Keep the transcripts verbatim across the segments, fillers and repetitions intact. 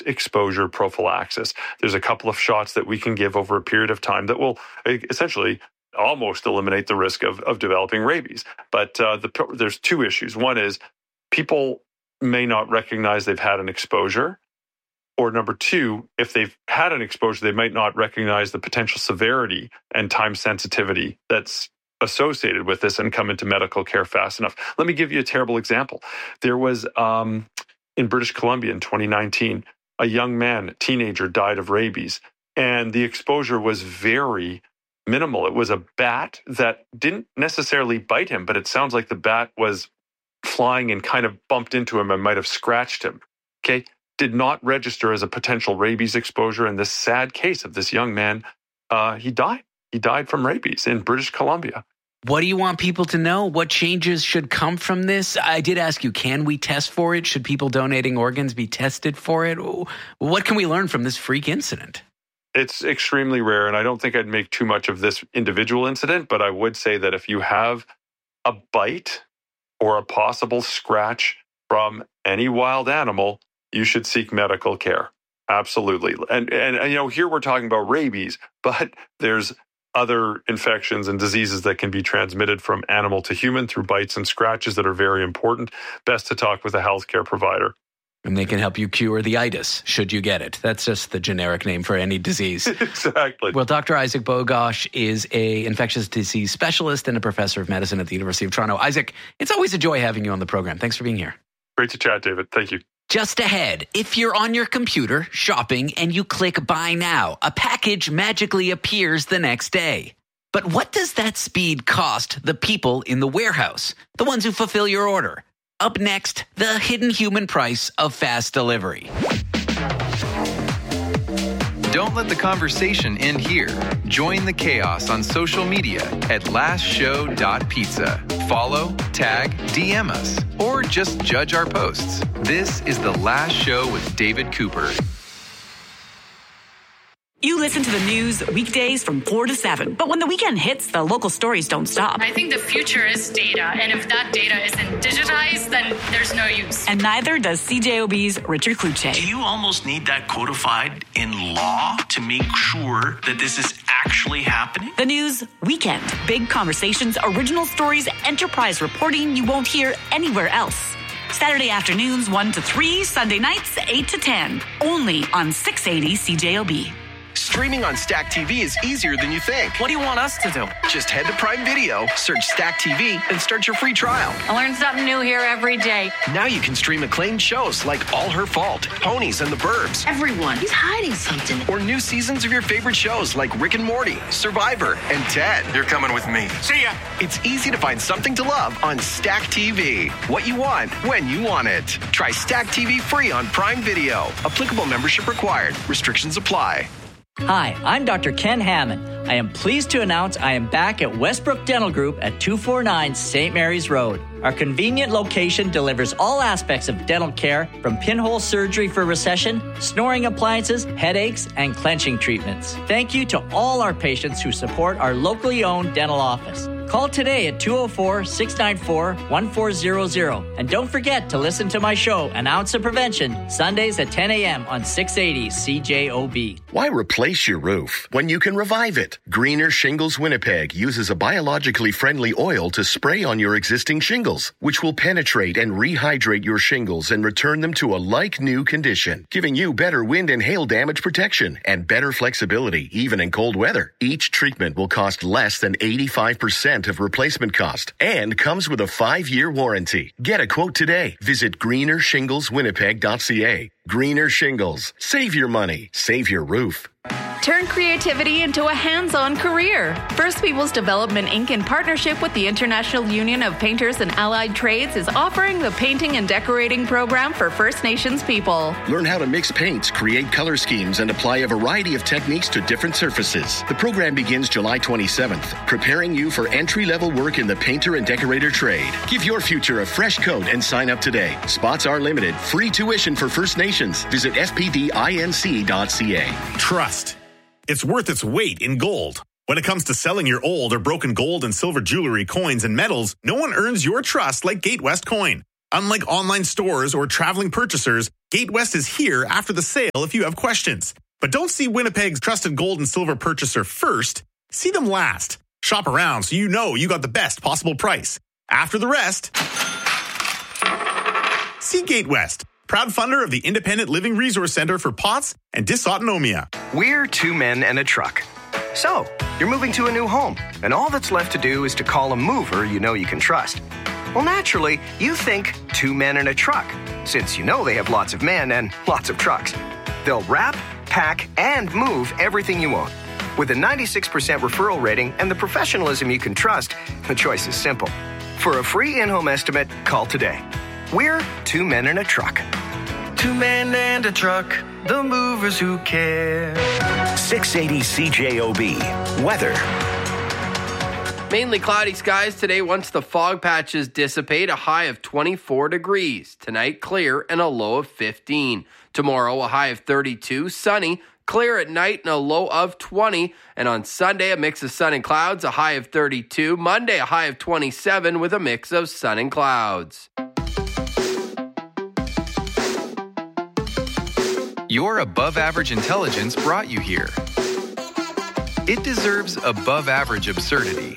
post-exposure prophylaxis. There's a couple of shots that we can give over a period of time that will essentially almost eliminate the risk of, of developing rabies. But uh, the, there's two issues. One is people may not recognize they've had an exposure. Or number two, if they've had an exposure, they might not recognize the potential severity and time sensitivity that's associated with this and come into medical care fast enough. Let me give you a terrible example. There was, um, in British Columbia in twenty nineteen, a young man, a teenager, died of rabies, and the exposure was very minimal. It was a bat that didn't necessarily bite him, but it sounds like the bat was flying and kind of bumped into him and might have scratched him. Okay, did not register as a potential rabies exposure. In this sad case of this young man, uh, he died. He died from rabies in British Columbia. What do you want people to know? What changes should come from this? I did ask you, can we test for it? Should people donating organs be tested for it? What can we learn from this freak incident? It's extremely rare, and I don't think I'd make too much of this individual incident, but I would say that if you have a bite or a possible scratch from any wild animal, you should seek medical care. Absolutely. And, and, and, you know, here we're talking about rabies, but there's other infections and diseases that can be transmitted from animal to human through bites and scratches that are very important. Best to talk with a healthcare provider. And they can help you cure the itis, should you get it. That's just the generic name for any disease. Exactly. Well, Doctor Isaac Bogoch is a infectious disease specialist and a professor of medicine at the University of Toronto. Isaac, it's always a joy having you on the program. Thanks for being here. Great to chat, David. Thank you. Just ahead, if you're on your computer shopping and you click buy now, a package magically appears the next day. But what does that speed cost the people in the warehouse, the ones who fulfill your order? Up next, the hidden human price of fast delivery. Don't let the conversation end here. Join the chaos on social media at last show dot pizza. Follow, tag, D M us, or just judge our posts. This is The Last Show with David Cooper. You listen to the news weekdays from four to seven, but when the weekend hits, the local stories don't stop. I think the future is data, and if that data isn't digitized, then there's no use. And neither does C J O B's Richard Kluche. Do you almost need that codified in law to make sure that this is actually happening? The news weekend. Big conversations, original stories, enterprise reporting you won't hear anywhere else. Saturday afternoons one to three, Sunday nights eight to ten. Only on six eighty C J O B. Streaming on Stack T V is easier than you think. What do you want us to do? Just head to Prime Video, search Stack T V, and start your free trial. I learn something new here every day. Now you can stream acclaimed shows like All Her Fault, Ponies, and The Burbs. Everyone, he's hiding something. Or new seasons of your favorite shows like Rick and Morty, Survivor, and Ted. You're coming with me. See ya. It's easy to find something to love on Stack T V. What you want, when you want it. Try Stack T V free on Prime Video. Applicable membership required. Restrictions apply. Hi, I'm Doctor Ken Hammond. I am pleased to announce I am back at Westbrook Dental Group at two forty-nine Saint Mary's Road. Our convenient location delivers all aspects of dental care, from pinhole surgery for recession, snoring appliances, headaches, and clenching treatments. Thank you to all our patients who support our locally owned dental office. Call today at two oh four, six nine four, one four zero zero. And don't forget to listen to my show, An Ounce of Prevention, Sundays at ten a.m. on six eighty C J O B. Why replace your roof when you can revive it? Greener Shingles Winnipeg uses a biologically friendly oil to spray on your existing shingles, which will penetrate and rehydrate your shingles and return them to a like-new condition, giving you better wind and hail damage protection and better flexibility, even in cold weather. Each treatment will cost less than eighty-five percent of replacement cost and comes with a five-year warranty. Get a quote today. Visit greener shingles winnipeg dot c a. Greener Shingles. Save your money. Save your roof. Turn creativity into a hands-on career. First Peoples Development Incorporated, in partnership with the International Union of Painters and Allied Trades, is offering the Painting and Decorating Program for First Nations people. Learn how to mix paints, create color schemes, and apply a variety of techniques to different surfaces. The program begins July twenty-seventh, preparing you for entry-level work in the painter and decorator trade. Give your future a fresh coat and sign up today. Spots are limited. Free tuition for First Nations. Visit f p d inc dot c a. Trust. It's worth its weight in gold. When it comes to selling your old or broken gold and silver jewelry, coins, and metals, no one earns your trust like Gate West Coin. Unlike online stores or traveling purchasers, GateWest is here after the sale if you have questions. But don't see Winnipeg's trusted gold and silver purchaser first. See them last. Shop around so you know you got the best possible price. After the rest, see GateWest, proud funder of the Independent Living Resource Center for P O T S and Dysautonomia. We're two men and a truck. So, you're moving to a new home, and all that's left to do is to call a mover you know you can trust. Well, naturally, you think two men and a truck, since you know they have lots of men and lots of trucks. They'll wrap, pack, and move everything you own. With a ninety-six percent referral rating and the professionalism you can trust, the choice is simple. For a free in-home estimate, call today. We're two men and a truck. Two men and a truck, the movers who care. six eighty C J O B. Weather. Mainly cloudy skies today once the fog patches dissipate, a high of twenty-four degrees. Tonight, clear and a low of fifteen. Tomorrow, a high of thirty-two, sunny, clear at night and a low of twenty. And on Sunday, a mix of sun and clouds, a high of thirty-two. Monday, a high of twenty-seven with a mix of sun and clouds. Your above-average intelligence brought you here. It deserves above-average absurdity.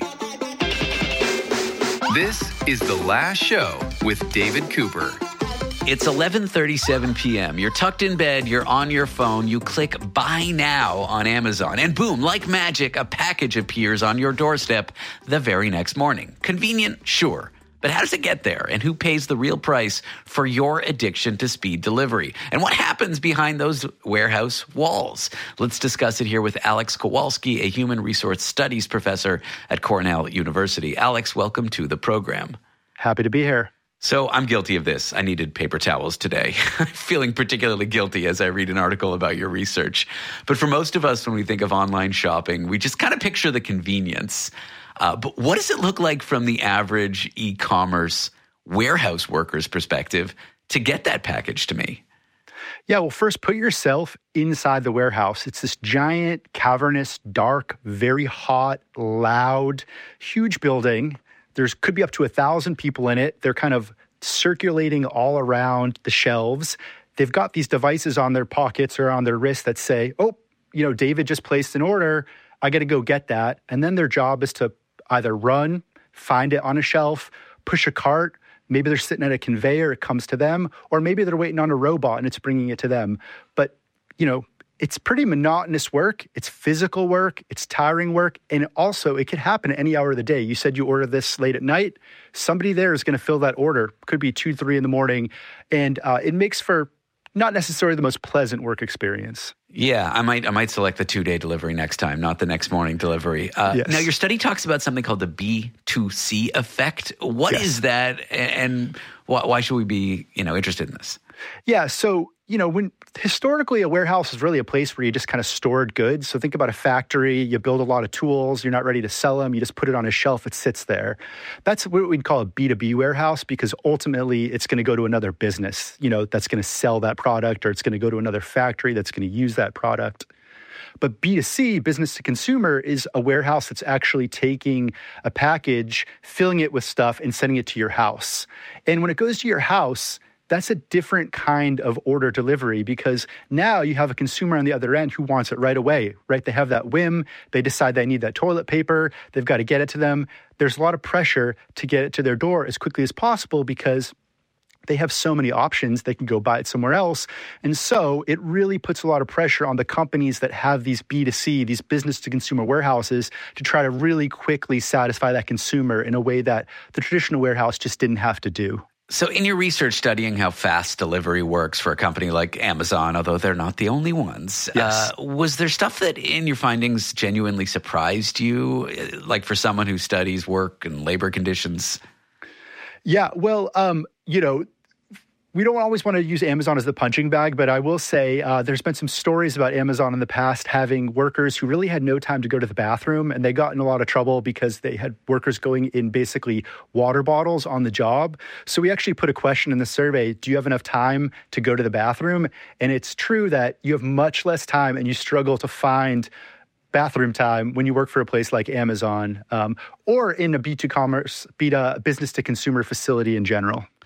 This is The Last Show with David Cooper. It's eleven thirty-seven p.m. You're tucked in bed, you're on your phone, you click buy now on Amazon, and boom, like magic, a package appears on your doorstep the very next morning. Convenient? Sure. But how does it get there? And who pays the real price for your addiction to speed delivery? And what happens behind those warehouse walls? Let's discuss it here with Alex Kowalski, a human resource studies professor at Cornell University. Alex, welcome to the program. Happy to be here. So I'm guilty of this. I needed paper towels today. I'm feeling particularly guilty as I read an article about your research. But for most of us, when we think of online shopping, we just kind of picture the convenience. Uh, but what does it look like from the average e-commerce warehouse worker's perspective to get that package to me? Yeah, well, first put yourself inside the warehouse. It's this giant, cavernous, dark, very hot, loud, huge building. There's could be up to a thousand people in it. They're kind of circulating all around the shelves. They've got these devices on their pockets or on their wrists that say, oh, you know, David just placed an order. I got to go get that. And then their job is to either run, find it on a shelf, push a cart. Maybe they're sitting at a conveyor, it comes to them, or maybe they're waiting on a robot and it's bringing it to them. But, you know, it's pretty monotonous work. It's physical work. It's tiring work. And also, it could happen at any hour of the day. You said you ordered this late at night. Somebody there is going to fill that order. Could be two, three in the morning. And uh, it makes for not necessarily the most pleasant work experience. Yeah, I might I might select the two-day delivery next time, not the next morning delivery. Uh, yes. Now, your study talks about something called the B two C effect. What yes. is that, and why, why should we be, you know, interested in this? Yeah, so, you know, when historically a warehouse is really a place where you just kind of stored goods. So think about a factory, you build a lot of tools, you're not ready to sell them, you just put it on a shelf, it sits there. That's what we'd call a B two B warehouse, because ultimately it's going to go to another business, you know, that's going to sell that product, or it's going to go to another factory that's going to use that product. But B two C, business to consumer, is a warehouse that's actually taking a package, filling it with stuff, and sending it to your house. And when it goes to your house, that's a different kind of order delivery, because now you have a consumer on the other end who wants it right away, right? They have that whim. They decide they need that toilet paper. They've got to get it to them. There's a lot of pressure to get it to their door as quickly as possible because they have so many options. They can go buy it somewhere else. And so it really puts a lot of pressure on the companies that have these B two C, these business to consumer warehouses, to try to really quickly satisfy that consumer in a way that the traditional warehouse just didn't have to do. So in your research studying how fast delivery works for a company like Amazon, although they're not the only ones, yes. uh, was there stuff that in your findings genuinely surprised you, like for someone who studies work and labor conditions? Yeah, well, um, you know, we don't always want to use Amazon as the punching bag, but I will say uh, there's been some stories about Amazon in the past having workers who really had no time to go to the bathroom, and they got in a lot of trouble because they had workers going in basically water bottles on the job. So we actually put a question in the survey, do you have enough time to go to the bathroom? And it's true that you have much less time and you struggle to find bathroom time when you work for a place like Amazon um, or in a B two commerce, B two business to consumer facility in general.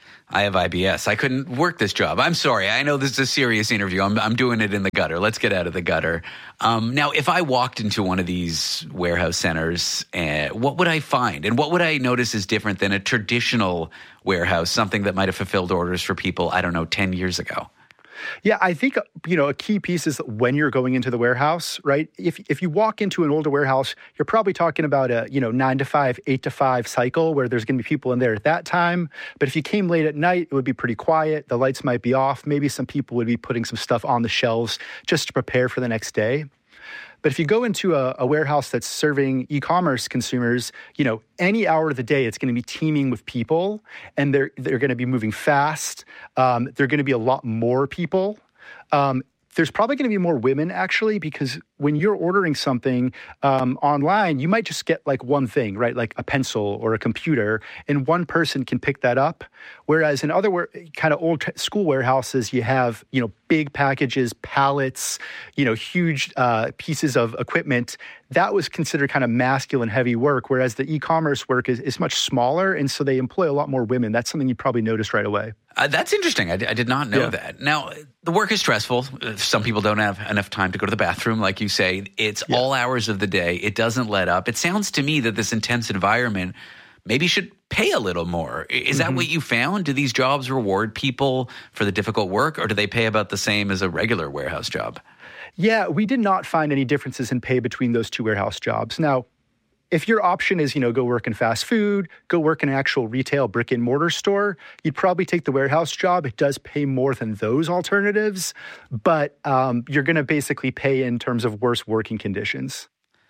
I have I B S. I couldn't work this job. I'm sorry. I know this is a serious interview. I'm, I'm doing it in the gutter. Let's get out of the gutter. Um, now, if I walked into one of these warehouse centers, uh, what would I find? And what would I notice is different than a traditional warehouse, something that might have fulfilled orders for people, I don't know, ten years ago? Yeah, I think, you know, a key piece is when you're going into the warehouse, right? If if you walk into an older warehouse, you're probably talking about a, you know, nine to five, eight to five cycle where there's going to be people in there at that time. But if you came late at night, it would be pretty quiet. The lights might be off. Maybe some people would be putting some stuff on the shelves just to prepare for the next day. But if you go into a, a warehouse that's serving e-commerce consumers, you know, any hour of the day, it's going to be teeming with people, and they're they're going to be moving fast. Um, there are going to be a lot more people. Um, there's probably going to be more women, actually, because when you're ordering something um, online, you might just get like one thing, right? Like a pencil or a computer, and one person can pick that up. Whereas in other kind of old school warehouses, you have, you know, big packages, pallets, you know, huge uh, pieces of equipment. That was considered kind of masculine heavy work, whereas the e-commerce work is, is much smaller, and so they employ a lot more women. That's something you probably noticed right away. Uh, that's interesting. I, I did not know Yeah. that. Now, the work is stressful. Some people don't have enough time to go to the bathroom, like you say. It's Yeah. all hours of the day. It doesn't let up. It sounds to me that this intense environment maybe should pay a little more. Is that Mhm. what you found? Do these jobs reward people for the difficult work, or do they pay about the same as a regular warehouse job? Yeah, we did not find any differences in pay between those two warehouse jobs. Now, if your option is, you know, go work in fast food, go work in an actual retail brick and mortar store, you'd probably take the warehouse job. It does pay more than those alternatives, but um, you're going to basically pay in terms of worse working conditions.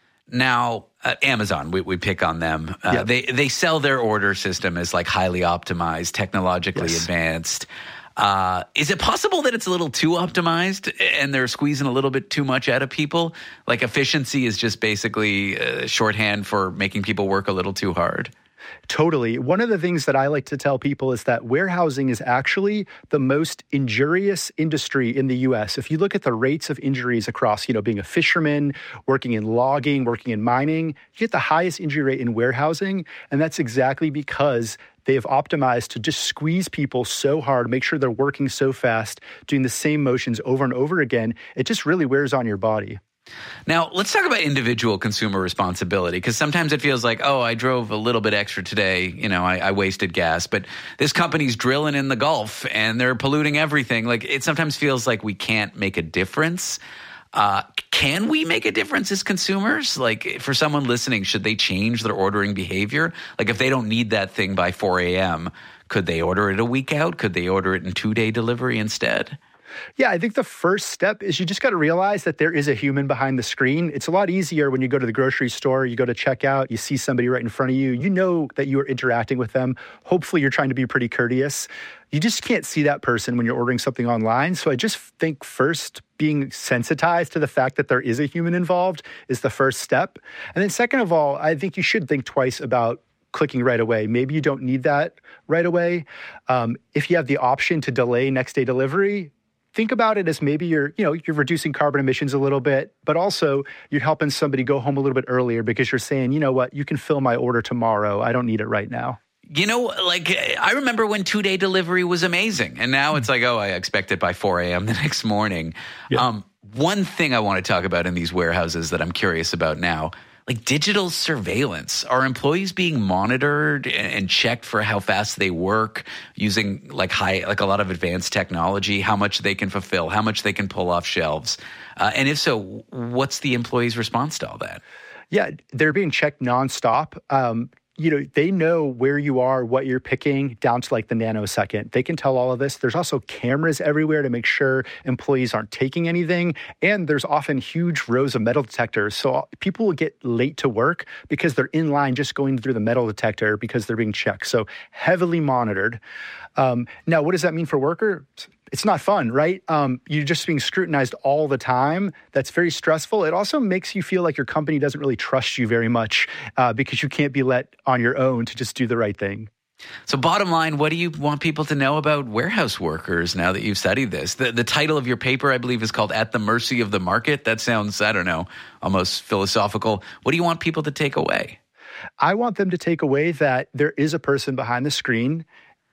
Now, uh, Amazon, we, we pick on them. Uh, Yeah. They they sell their order system as like highly optimized, technologically Yes. advanced. Uh, is it possible that it's a little too optimized and they're squeezing a little bit too much out of people? Like efficiency is just basically uh, shorthand for making people work a little too hard? Totally. One of the things that I like to tell people is that warehousing is actually the most injurious industry in the U S. If you look at the rates of injuries across, you know, being a fisherman, working in logging, working in mining, you get the highest injury rate in warehousing. And that's exactly because they have optimized to just squeeze people so hard, make sure they're working so fast, doing the same motions over and over again. It just really wears on your body. Now, let's talk about individual consumer responsibility, because sometimes it feels like, oh, I drove a little bit extra today. You know, I, I wasted gas, but this company's drilling in the Gulf and they're polluting everything. Like, it sometimes feels like we can't make a difference. Uh, can we make a difference as consumers? Like, for someone listening, should they change their ordering behavior? Like, if they don't need that thing by four a.m., could they order it a week out? Could they order it in two-day delivery instead? Yeah, I think the first step is you just got to realize that there is a human behind the screen. It's a lot easier when you go to the grocery store, you go to checkout, you see somebody right in front of you. You know that you are interacting with them. Hopefully, you're trying to be pretty courteous. You just can't see that person when you're ordering something online. So I just think first, being sensitized to the fact that there is a human involved is the first step. And then second of all, I think you should think twice about clicking right away. Maybe you don't need that right away. Um, if you have the option to delay next day delivery, think about it as maybe you're, you know, you're reducing carbon emissions a little bit, but also you're helping somebody go home a little bit earlier because you're saying, you know what, you can fill my order tomorrow. I don't need it right now. You know, like, I remember when two-day delivery was amazing. And now it's like, oh, I expect it by four a.m. the next morning. Yeah. Um, one thing I want to talk about in these warehouses that I'm curious about now, like digital surveillance. Are employees being monitored and checked for how fast they work using like high, like a lot of advanced technology, how much they can fulfill, how much they can pull off shelves? Uh, and if so, what's the employee's response to all that? Yeah, they're being checked nonstop. Um, you know, they know where you are, what you're picking, down to like the nanosecond. They can tell all of this. There's also cameras everywhere to make sure employees aren't taking anything. And there's often huge rows of metal detectors. So people will get late to work because they're in line just going through the metal detector because they're being checked. So heavily monitored. Um, now, what does that mean for workers? It's not fun, right? Um, you're just being scrutinized all the time. That's very stressful. It also makes you feel like your company doesn't really trust you very much uh, because you can't be let on your own to just do the right thing. So bottom line, what do you want people to know about warehouse workers now that you've studied this? The, the title of your paper, I believe, is called At the Mercy of the Market. That sounds, I don't know, almost philosophical. What do you want people to take away? I want them to take away that there is a person behind the screen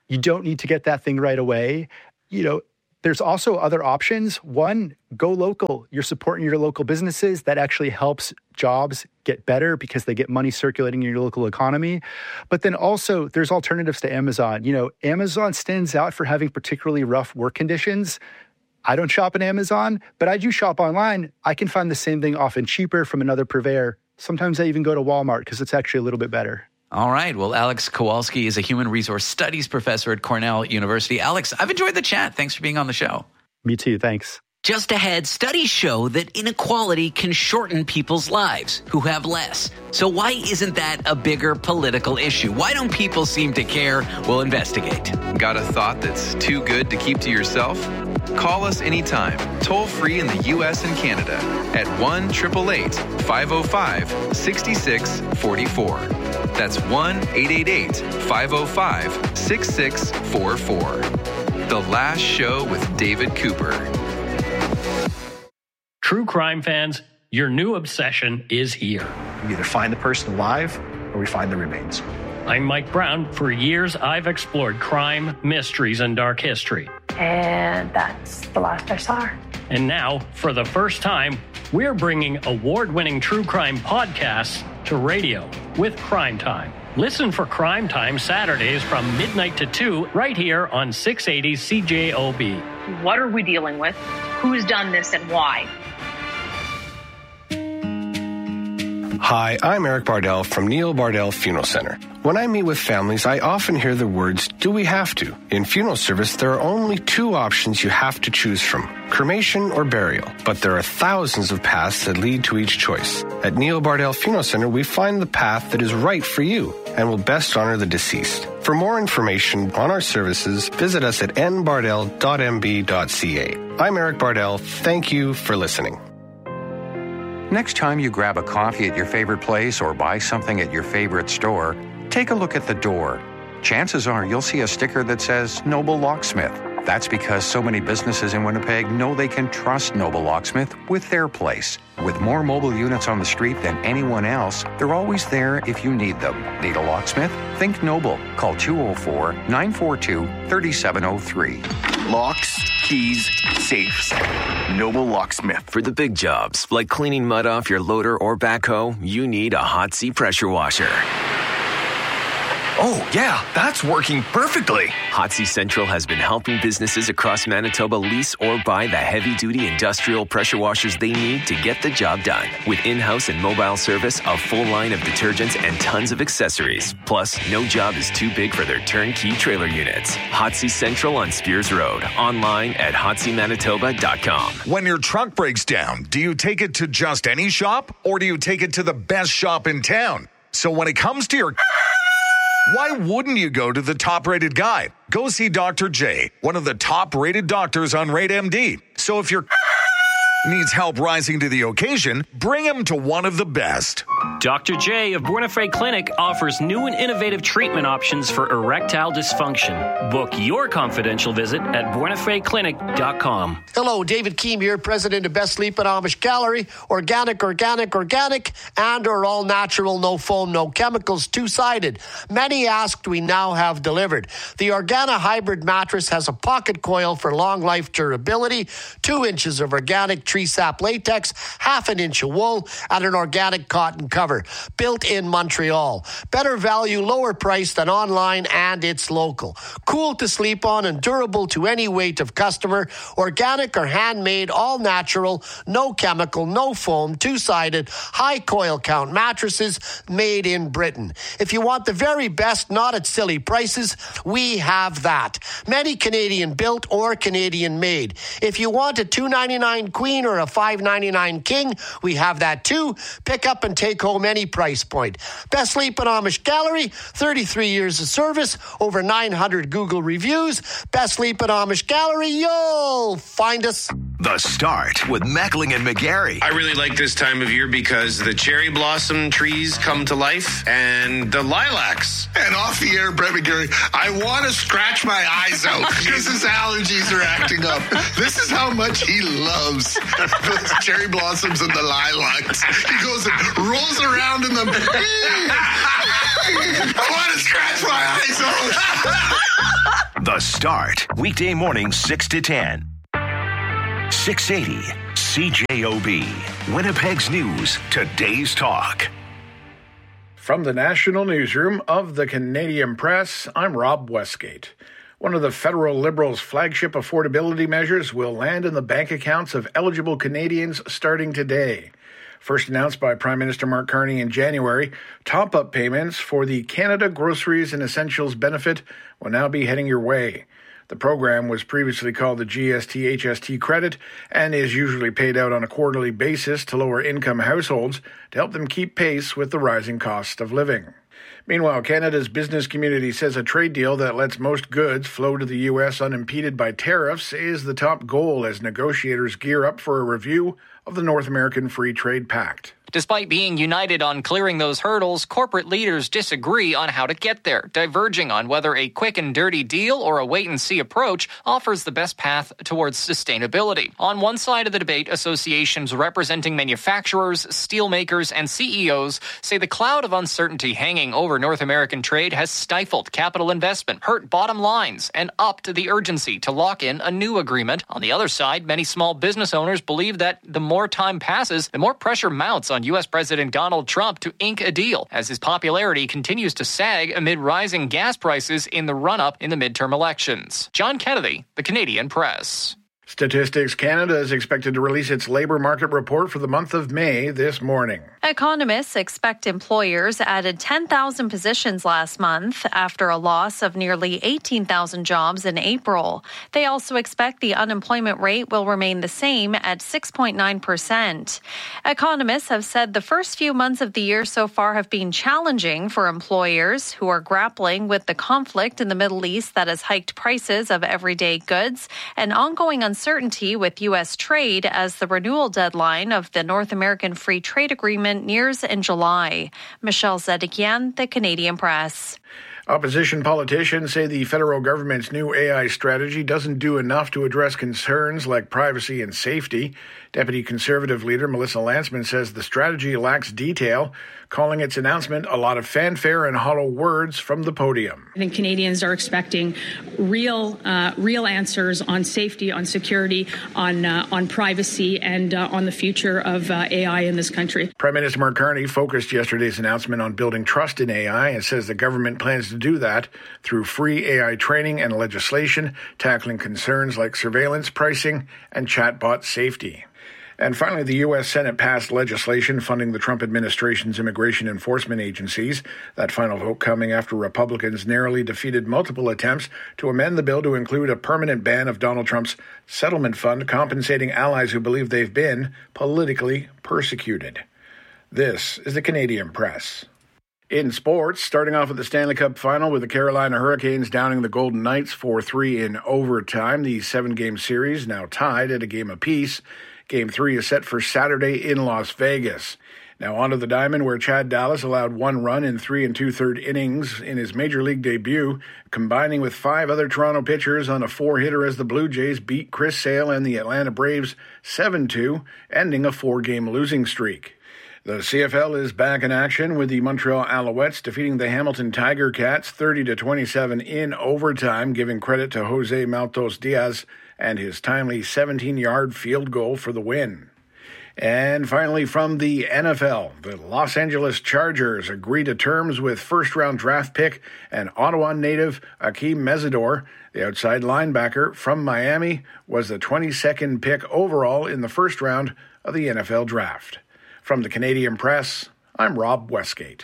You don't need to get that thing right away. You know, there's also other options. One, go local. You're supporting your local businesses. That actually helps jobs get better because they get money circulating in your local economy. But then also there's alternatives to Amazon. You know, Amazon stands out for having particularly rough work conditions. I don't shop at Amazon, but I do shop online. I can find the same thing often cheaper from another purveyor. Sometimes I even go to Walmart because it's actually a little bit better. All right. Well, Alex Kowalski is a human resource studies professor at Cornell University. Alex, I've enjoyed the chat. Thanks for being on the show. Me too. Thanks. Just ahead, studies show that inequality can shorten people's lives who have less. So why isn't that a bigger political issue? Why don't people seem to care? We'll investigate. Got a thought that's too good to keep to yourself? Call us anytime, toll free in the U S and Canada at one eight eight eight, five oh five, six six four four. That's one eight eight eight, five oh five, six six four four. The Last Show with David Cooper. True crime fans, your new obsession is here. We either find the person alive or we find the remains. I'm Mike Brown. For years, I've explored crime, mysteries, and dark history. And that's the last I saw her. And now, for the first time, we're bringing award-winning true crime podcasts to radio with Crime Time. Listen for Crime Time Saturdays from midnight to two right here on six eighty C J O B. What are we dealing with? Who's done this and why? Hi, I'm Eric Bardell from Neil Bardell Funeral Center. When I meet with families, I often hear the words, do we have to? In funeral service, there are only two options you have to choose from, cremation or burial. But there are thousands of paths that lead to each choice. At Neil Bardell Funeral Center, we find the path that is right for you and will best honor the deceased. For more information on our services, visit us at n bardell dot m b dot c a. I'm Eric Bardell. Thank you for listening. Next time you grab a coffee at your favorite place or buy something at your favorite store, take a look at the door. Chances are you'll see a sticker that says Noble Locksmith. That's because so many businesses in Winnipeg know they can trust Noble Locksmith with their place. With more mobile units on the street than anyone else, they're always there if you need them. Need a locksmith? Think Noble. Call two oh four, nine four two, three seven oh three. Locks, keys, safes. Noble Locksmith. For the big jobs, like cleaning mud off your loader or backhoe, you need a Hotsy pressure washer. Oh, yeah, that's working perfectly. Hotsy Central has been helping businesses across Manitoba lease or buy the heavy-duty industrial pressure washers they need to get the job done. With in-house and mobile service, a full line of detergents, and tons of accessories. Plus, no job is too big for their turnkey trailer units. Hotsy Central on Spears Road. Online at hotsy manitoba dot com. When your truck breaks down, do you take it to just any shop, or do you take it to the best shop in town? So when it comes to your... why wouldn't you go to the top-rated guy? Go see Doctor J, one of the top-rated doctors on Rate M D. So if your needs help rising to the occasion, bring him to one of the best. Doctor J of Buena Clinic offers new and innovative treatment options for erectile dysfunction. Book your confidential visit at buena fe clinic dot com. Hello, David Keem here, president of Best Sleep and Amish Gallery. Organic, organic, organic, and or all natural, no foam, no chemicals, two-sided. Many asked, we now have delivered. The Organa Hybrid mattress has a pocket coil for long life durability, two inches of organic tree sap latex, half an inch of wool, and an organic cotton cover. Built in Montreal. Better value, lower price than online, and it's local. Cool to sleep on and durable to any weight of customer. Organic or handmade, all natural, no chemical, no foam, two-sided, high coil count mattresses made in Britain. If you want the very best, not at silly prices, we have that. Many Canadian built or Canadian made. If you want a two ninety-nine queen or a five ninety-nine king, we have that too. Pick up and take home any price point. Best Sleep and Amish Gallery, thirty-three years of service, over nine hundred Google reviews. Best Sleep and Amish Gallery, you'll find us. The Start with Meckling and McGarry. I really like this time of year because the cherry blossom trees come to life and the lilacs. And off the air, Brett McGarry, I want to scratch my eyes out because his allergies are acting up. This is how much he loves those cherry blossoms and the lilacs. He goes and rolls around in them. I want to scratch my eyes out. The Start, weekday morning six to ten. six eighty C J O B, Winnipeg's news, today's talk. From the National Newsroom of the Canadian Press, I'm Rob Westgate. One of the federal Liberals' flagship affordability measures will land in the bank accounts of eligible Canadians starting today. First announced by Prime Minister Mark Carney in January, top-up payments for the Canada Groceries and Essentials benefit will now be heading your way. The program was previously called the G S T H S T credit and is usually paid out on a quarterly basis to lower-income households to help them keep pace with the rising cost of living. Meanwhile, Canada's business community says a trade deal that lets most goods flow to the U S unimpeded by tariffs is the top goal as negotiators gear up for a review of the North American Free Trade Pact. Despite being united on clearing those hurdles, corporate leaders disagree on how to get there, diverging on whether a quick and dirty deal or a wait-and-see approach offers the best path towards sustainability. On one side of the debate, associations representing manufacturers, steelmakers, and C E Os say the cloud of uncertainty hanging over North American trade has stifled capital investment, hurt bottom lines, and upped the urgency to lock in a new agreement. On the other side, many small business owners believe that the more time passes, the more pressure mounts on U S President Donald Trump to ink a deal, as his popularity continues to sag amid rising gas prices in the run-up in the midterm elections. John Kennedy, The Canadian Press. Statistics Canada is expected to release its labour market report for the month of May this morning. Economists expect employers added ten thousand positions last month after a loss of nearly eighteen thousand jobs in April. They also expect the unemployment rate will remain the same at six point nine percent. Economists have said the first few months of the year so far have been challenging for employers who are grappling with the conflict in the Middle East that has hiked prices of everyday goods and ongoing uncertainty uncertainty with U S trade as the renewal deadline of the North American Free Trade Agreement nears in July. Michelle Zedekian, The Canadian Press. Opposition politicians say the federal government's new A I strategy doesn't do enough to address concerns like privacy and safety. Deputy Conservative leader Melissa Lantsman says the strategy lacks detail, calling its announcement a lot of fanfare and hollow words from the podium. I think Canadians are expecting real, uh, real answers on safety, on security, on uh, on privacy, and uh, on the future of uh, A I in this country. Prime Minister Mark Carney focused yesterday's announcement on building trust in A I and says the government plans to do that through free A I training and legislation, tackling concerns like surveillance, pricing, and chatbot safety. And finally, the U S Senate passed legislation funding the Trump administration's immigration enforcement agencies. That final vote coming after Republicans narrowly defeated multiple attempts to amend the bill to include a permanent ban of Donald Trump's settlement fund compensating allies who believe they've been politically persecuted. This is the Canadian Press. In sports, starting off with the Stanley Cup final with the Carolina Hurricanes downing the Golden Knights four three in overtime. The seven-game series now tied at a game apiece. Game three is set for Saturday in Las Vegas. Now on to the diamond, where Chad Dallas allowed one run in three and two-third innings in his Major League debut, combining with five other Toronto pitchers on a four-hitter as the Blue Jays beat Chris Sale and the Atlanta Braves seven two, ending a four-game losing streak. The C F L is back in action with the Montreal Alouettes defeating the Hamilton Tiger Cats thirty to twenty-seven in overtime, giving credit to Jose Maltos Diaz and his timely seventeen-yard field goal for the win. And finally, from the N F L, the Los Angeles Chargers agree to terms with first-round draft pick and Ottawa native Akeem Mesidor. The outside linebacker from Miami was the twenty-second pick overall in the first round of the N F L draft. From the Canadian Press, I'm Rob Westgate.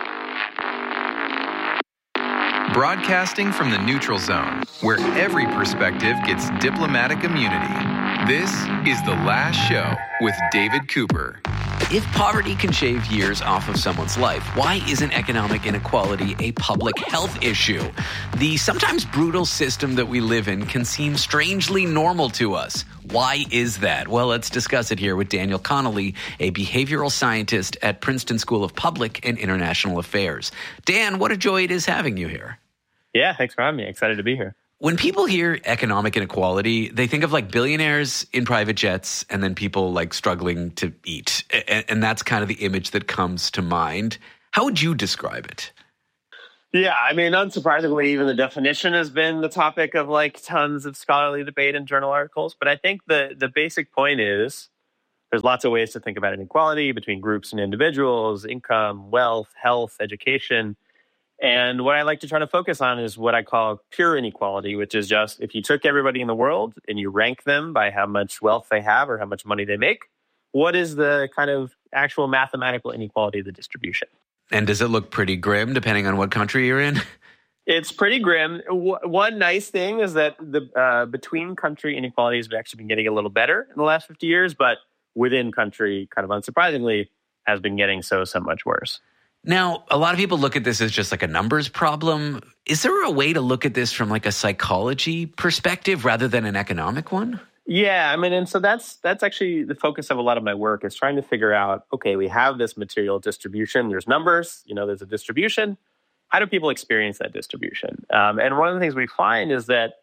Broadcasting from the neutral zone, where every perspective gets diplomatic immunity. This is The Last Show with David Cooper. If poverty can shave years off of someone's life, why isn't economic inequality a public health issue? The sometimes brutal system that we live in can seem strangely normal to us. Why is that? Well, let's discuss it here with Daniel Connolly, a behavioral scientist at Princeton School of Public and International Affairs. Dan, what a joy it is having you here. Yeah, thanks for having me. Excited to be here. When people hear economic inequality, they think of like billionaires in private jets and then people like struggling to eat. And that's kind of the image that comes to mind. How would you describe it? Yeah, I mean, unsurprisingly, even the definition has been the topic of like tons of scholarly debate and journal articles. But I think the the basic point is there's lots of ways to think about inequality between groups and individuals, income, wealth, health, education. And what I like to try to focus on is what I call pure inequality, which is just if you took everybody in the world and you rank them by how much wealth they have or how much money they make, what is the kind of actual mathematical inequality of the distribution? And does it look pretty grim depending on what country you're in? It's pretty grim. W- one nice thing is that the uh, between country inequalities have actually been getting a little better in the last fifty years, but within country, kind of unsurprisingly, has been getting so, so much worse. Now, a lot of people look at this as just like a numbers problem. Is there a way to look at this from like a psychology perspective rather than an economic one? Yeah, I mean, and so that's that's actually the focus of a lot of my work is trying to figure out, okay, we have this material distribution. There's numbers, you know, there's a distribution. How do people experience that distribution? Um, and one of the things we find is that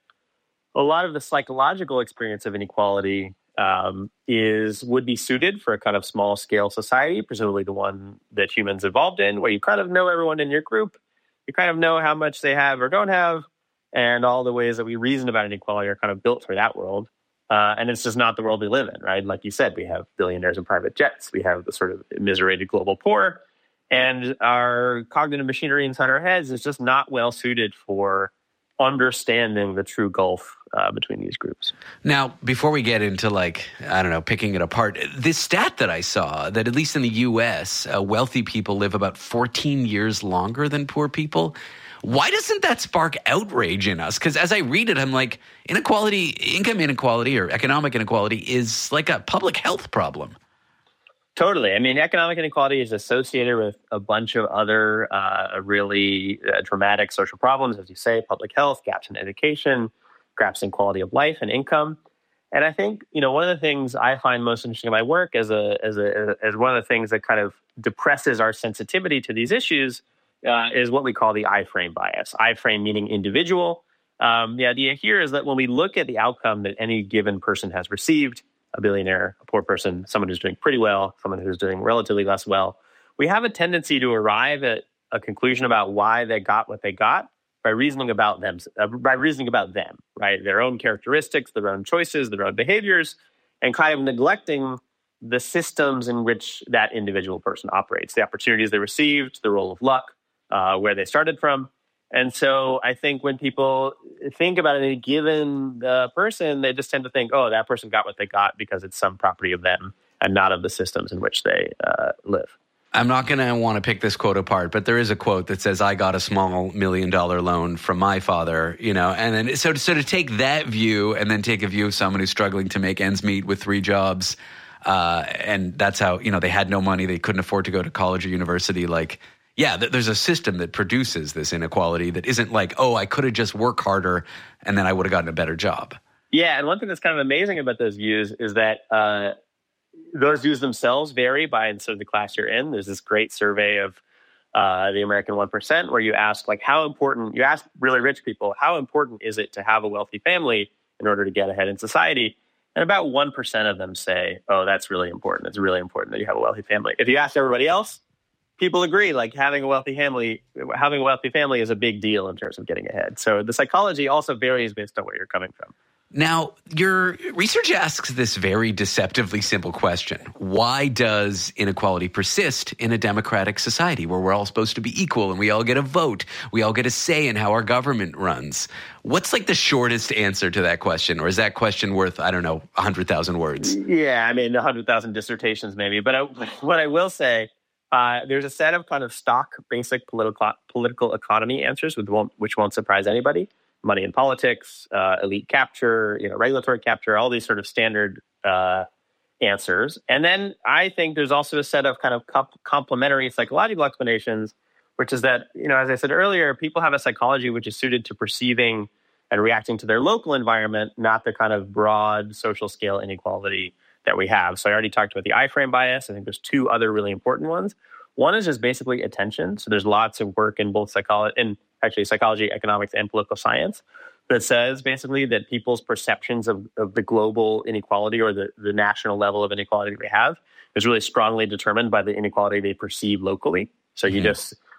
a lot of the psychological experience of inequality um, is would be suited for a kind of small scale society, presumably the one that humans evolved in, where you kind of know everyone in your group, you kind of know how much they have or don't have, and all the ways that we reason about inequality are kind of built for that world. Uh, and it's just not the world we live in, right? Like you said, we have billionaires and private jets. We have the sort of immiserated global poor. And our cognitive machinery inside our heads is just not well suited for understanding the true gulf uh, between these groups. Now, before we get into like, I don't know, picking it apart, this stat that I saw that at least in the U S, uh, wealthy people live about fourteen years longer than poor people. Why doesn't that spark outrage in us? Because as I read it, I'm like, inequality, income inequality or economic inequality is like a public health problem. Totally. I mean, economic inequality is associated with a bunch of other uh, really uh, dramatic social problems, as you say, public health, gaps in education, gaps in quality of life and income. And I think, you know, one of the things I find most interesting in my work as a as a as one of the things that kind of depresses our sensitivity to these issues Uh, is what we call the I-frame bias. I-frame meaning individual. Um, the idea here is that when we look at the outcome that any given person has received, a billionaire, a poor person, someone who's doing pretty well, someone who's doing relatively less well, we have a tendency to arrive at a conclusion about why they got what they got by reasoning about them, uh, by reasoning about them, right? Their own characteristics, their own choices, their own behaviors, and kind of neglecting the systems in which that individual person operates, the opportunities they received, the role of luck, Uh, where they started from. And so I think when people think about a given uh, person, they just tend to think, oh, that person got what they got because it's some property of them and not of the systems in which they uh, live. I'm not going to want to pick this quote apart, but there is a quote that says, I got a small million dollar loan from my father, you know, and then so, so to take that view and then take a view of someone who's struggling to make ends meet with three jobs, uh, and that's how, you know, they had no money, they couldn't afford to go to college or university, like, yeah, there's a system that produces this inequality that isn't like, oh, I could have just worked harder and then I would have gotten a better job. Yeah, and one thing that's kind of amazing about those views is that uh, those views themselves vary by sort of the class you're in. There's this great survey of uh, the American one percent where you ask, like, how important, you ask really rich people, how important is it to have a wealthy family in order to get ahead in society? And about one percent of them say, oh, that's really important. It's really important that you have a wealthy family. If you ask everybody else, people agree, like having a wealthy family, having a wealthy family is a big deal in terms of getting ahead. So the psychology also varies based on where you're coming from. Now, your research asks this very deceptively simple question. Why does inequality persist in a democratic society where we're all supposed to be equal and we all get a vote, we all get a say in how our government runs? What's like the shortest answer to that question? Or is that question worth, I don't know, one hundred thousand words? Yeah, I mean, one hundred thousand dissertations maybe. But I, what I will say, Uh, there's a set of kind of stock basic political political economy answers, which won't, which won't surprise anybody. Money in politics, uh, elite capture, you know, regulatory capture, all these sort of standard uh, answers. And then I think there's also a set of kind of comp- complementary psychological explanations, which is that, you know, as I said earlier, people have a psychology which is suited to perceiving and reacting to their local environment, not the kind of broad social scale inequality that we have. So I already talked about the I-frame bias. I think there's two other really important ones. One is just basically attention. So there's lots of work in both psychology, in actually psychology, economics, and political science that says basically that people's perceptions of, of the global inequality or the, the national level of inequality we have is really strongly determined by the inequality they perceive locally. So you mm-hmm. just,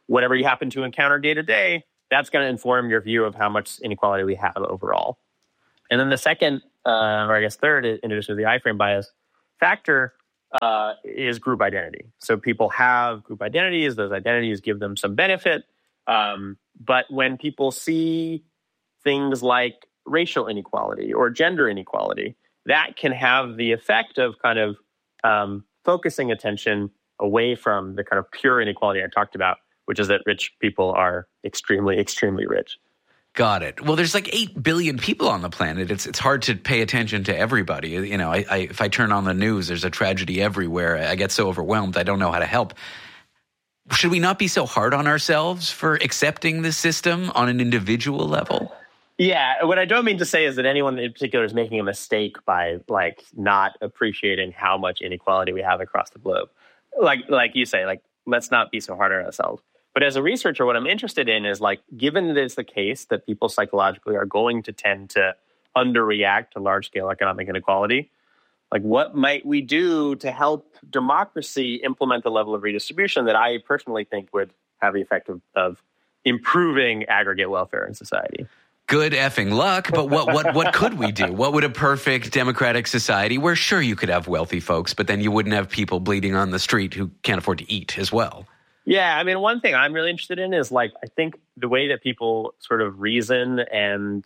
whatever you happen to encounter day to day, that's going to inform your view of how much inequality we have overall. And then the second, uh, or I guess third, in addition to the iframe bias factor, uh, is group identity. So people have group identities. Those identities give them some benefit. Um, but when people see things like racial inequality or gender inequality, that can have the effect of kind of um, focusing attention away from the kind of pure inequality I talked about, which is that rich people are extremely, extremely rich. Got it. Well, there's like eight billion people on the planet. It's it's hard to pay attention to everybody. You know, I, I, if I turn on the news, there's a tragedy everywhere. I get so overwhelmed, I don't know how to help. Should we not be so hard on ourselves for accepting this system on an individual level? Yeah, what I don't mean to say is that anyone in particular is making a mistake by like not appreciating how much inequality we have across the globe. Like like you say, like let's not be so hard on ourselves. But as a researcher, what I'm interested in is like, given that it's the case that people psychologically are going to tend to underreact to large-scale economic inequality, like what might we do to help democracy implement the level of redistribution that I personally think would have the effect of, of improving aggregate welfare in society? Good effing luck, but what what what could we do? What would a perfect democratic society where sure you could have wealthy folks, but then you wouldn't have people bleeding on the street who can't afford to eat as well? Yeah, I mean, one thing I'm really interested in is like, I think the way that people sort of reason and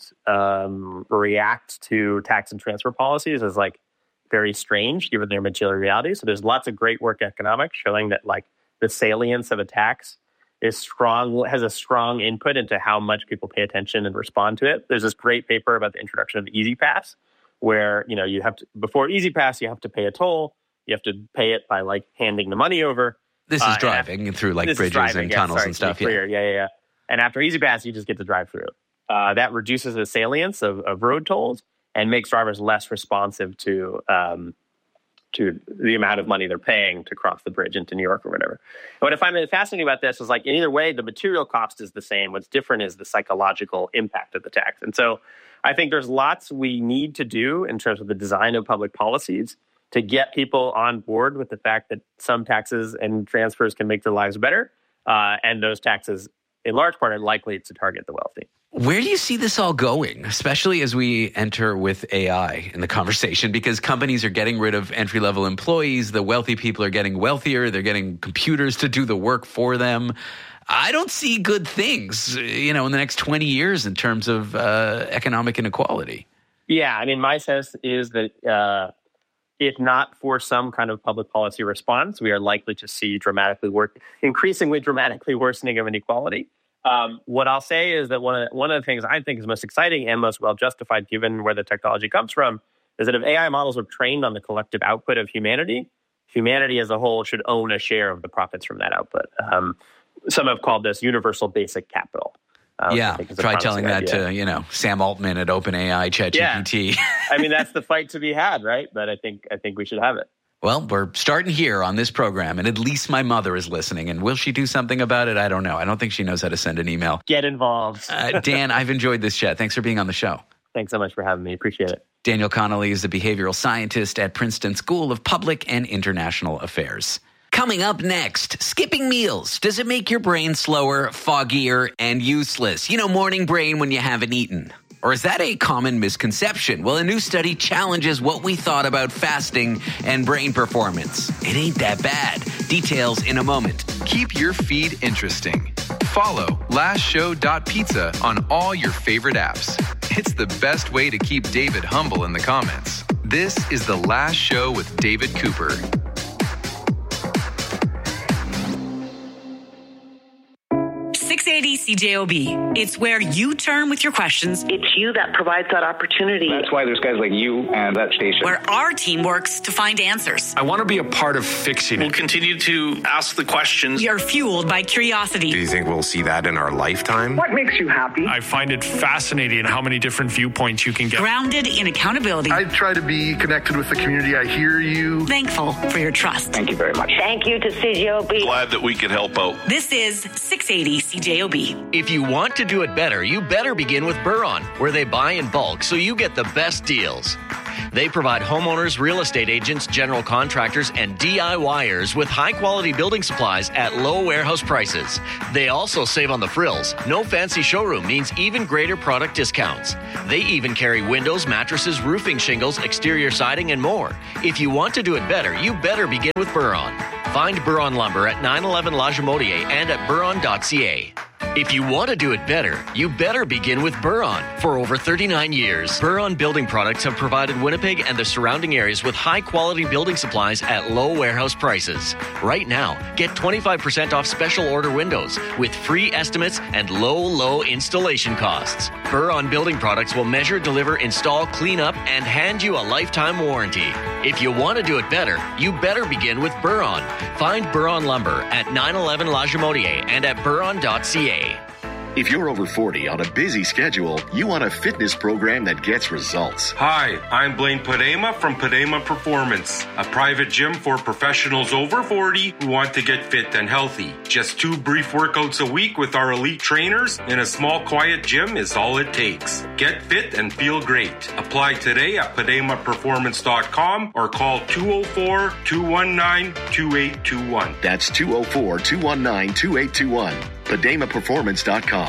um, react to tax and transfer policies is like very strange given their material reality. So there's lots of great work in economics showing that like the salience of a tax is strong, has a strong input into how much people pay attention and respond to it. There's this great paper about the introduction of Easy Pass, where, you know, you have to, before Easy Pass, you have to pay a toll. You have to pay it by like handing the money over. This is uh, driving after, through like bridges driving, and yeah, tunnels sorry, and stuff. Yeah. yeah, yeah, yeah. And after Easy Pass, you just get to drive through. Uh, that reduces the salience of, of road tolls and makes drivers less responsive to um, to the amount of money they're paying to cross the bridge into New York or whatever. And what I find fascinating about this is like in either way, the material cost is the same. What's different is the psychological impact of the tax. And so I think there's lots we need to do in terms of the design of public policies to get people on board with the fact that some taxes and transfers can make their lives better. Uh, and those taxes, in large part, are likely to target the wealthy. Where do you see this all going, especially as we enter with A I in the conversation? Because companies are getting rid of entry-level employees. The wealthy people are getting wealthier. They're getting computers to do the work for them. I don't see good things, you know, in the next twenty years in terms of uh, economic inequality. Yeah, I mean, my sense is that uh, if not for some kind of public policy response, we are likely to see dramatically work, increasingly dramatically worsening of inequality. Um, what I'll say is that one of, the, one of the things I think is most exciting and most well-justified, given where the technology comes from, is that if A I models are trained on the collective output of humanity, humanity as a whole should own a share of the profits from that output. Um, some have called this universal basic capital. Um, yeah, try telling that idea. to, you know, Sam Altman at OpenAI, ChatGPT. Yeah. I mean, that's the fight to be had, right? But I think I think we should have it. Well, we're starting here on this program, and at least my mother is listening. And will she do something about it? I don't know. I don't think she knows how to send an email. Get involved. uh, Dan, I've enjoyed this chat. Thanks for being on the show. Thanks so much for having me. Appreciate it. Daniel Connolly is a behavioral scientist at Princeton School of Public and International Affairs. Coming up next, skipping meals. Does it make your brain slower, foggier, and useless? You know, morning brain when you haven't eaten. Or is that a common misconception? Well, a new study challenges what we thought about fasting and brain performance. It ain't that bad. Details in a moment. Keep your feed interesting. Follow last show dot pizza on all your favorite apps. It's the best way to keep David humble in the comments. This is The Last Show with David Cooper. six eighty C J O B. It's where you turn with your questions. It's you that provides that opportunity. That's why there's guys like you and that station. Where our team works to find answers. I want to be a part of fixing it. We'll continue to ask the questions. We are fueled by curiosity. Do you think we'll see that in our lifetime? What makes you happy? I find it fascinating how many different viewpoints you can get. Grounded in accountability. I try to be connected with the community. I hear you. Thankful for your trust. Thank you very much. Thank you to C J O B. Glad that we could help out. This is six eighty C J O B. If you want to do it better, you better begin with Buron, where they buy in bulk so you get the best deals. They provide homeowners, real estate agents, general contractors, and DIYers with high-quality building supplies at low warehouse prices. They also save on the frills. No fancy showroom means even greater product discounts. They even carry windows, mattresses, roofing shingles, exterior siding, and more. If you want to do it better, you better begin with Buron. Find Buron Lumber at nine eleven La Jamodier and at buron dot c a. If you want to do it better, you better begin with Buron. For over thirty-nine years, Buron Building Products have provided Winnipeg and the surrounding areas with high-quality building supplies at low warehouse prices. Right now, get twenty-five percent off special order windows with free estimates and low, low installation costs. Buron Building Products will measure, deliver, install, clean up, and hand you a lifetime warranty. If you want to do it better, you better begin with Buron. Find Buron Lumber at nine eleven La Jamodier and at buron dot c a. If you're over forty on a busy schedule, you want a fitness program that gets results. Hi, I'm Blaine Padema from Padema Performance, a private gym for professionals over forty who want to get fit and healthy. Just two brief workouts a week with our elite trainers in a small, quiet gym is all it takes. Get fit and feel great. Apply today at padema performance dot com or call two oh four, two one nine, two eight two one. That's two oh four, two one nine, two eight two one. padema performance dot com.